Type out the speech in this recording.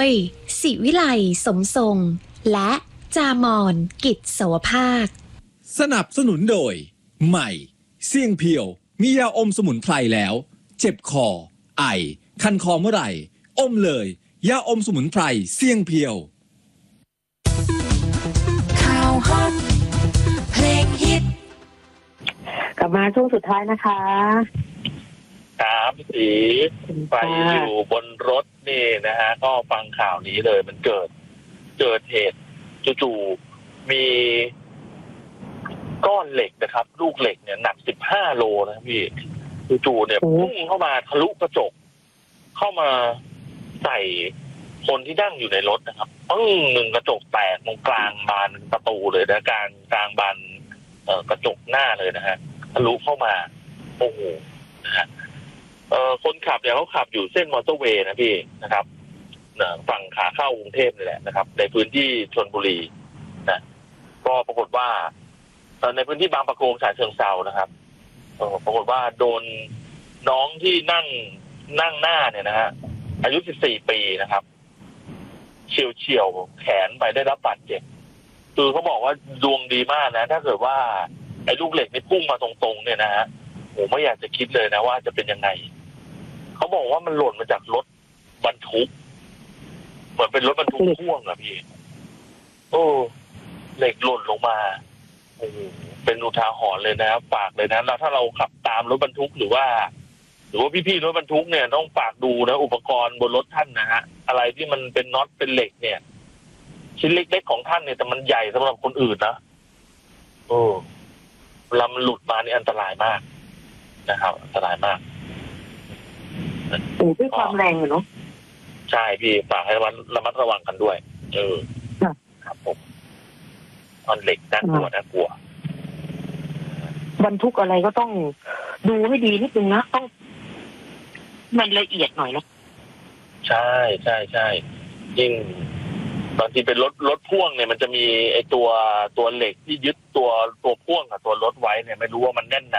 ยศิวิไลสมทรงและจามอนกิจโสภาคสนับสนุนโดยใหม่เสี่ยงเพียวมียาอมสมุนไพรแล้วเจ็บคอไอคันคอเมื่อไหร่อมเลยยาอมสมุนไพรเสี่ยงเพียวข่าวฮอตเพลงฮิตกลับมาช่วงสุดท้ายนะคะครับสีไปอยู่บนรถนี่นะฮะก็ฟังข่าวนี้เลยมันเกิดเหตุจู่ๆมีก้อนเหล็กนะครับลูกเหล็กเนี่ยหนัก15 โลนะพี่จู่ๆเนี่ยพุ่งเข้ามาทะลุกระจกเข้ามาใส่คนที่นั่งอยู่ในรถนะครับหนึ่งกระจกแตกตรงกลางบานประตูเลยนะกลางบานกระจกหน้าเลยนะฮะทะลุเข้ามาโอ้โหนะฮะคนขับเนี่ยเขาขับอยู่เส้นมอเตอร์เวย์นะพี่นะครับฝั่งขาเข้ากรุงเทพนี่แหละนะครับในพื้นที่ชลบุรีนะก็ปรากฏว่าในพื้นที่บางปะกงฉะเชิงเทรานะครับปรากฏว่าโดนน้องที่นั่งหน้าเนี่ยนะฮะอายุ14 ปีนะครับเฉียวแขนไปได้รับบาดเจ็บคือเขาบอกว่าดวงดีมากนะถ้าเกิดว่าไอ้ลูกเหล็กนี่พุ่งมาตรงๆเนี่ยนะฮะผมไม่อยากจะคิดเลยนะว่าจะเป็นยังไงเขาบอกว่ามันหล่นมาจากรถบรรทุกเหมือนเป็นรถบรรทุกพ่วงอะพี่เหล็กหล่นลงมาโอ้โหเป็นอุทาหรณ์เลยนะฝากเลยนะแล้วถ้าเราขับตามรถบรรทุกหรือว่าพี่ๆรถบรรทุกเนี่ยต้องฝากดูนะอุปกรณ์บนรถท่านนะฮะอะไรที่มันเป็นน็อตเป็นเหล็กเนี่ยชิ้นเล็กๆของท่านเนี่ยแต่มันใหญ่สำหรับคนอื่นนะลำหลุดมานี่อันตรายมากนะครับอันตรายมากด้วยความแรงเนาะใช่พี่ฝากให้ระมัดระวังกันด้วยครับผมตอนเหล็กน่ากลัวบรรทุกอะไรก็ต้องดูให้ดีนิดนึงนะต้องมันละเอียดหน่อยนะใช่ยิ่งบางทีเป็นรถพ่วงเนี่ยมันจะมีไอ้ตัวเหล็กที่ยึดตัวพ่วงกับตัวรถไว้เนี่ยไม่รู้ว่ามันแน่นหนา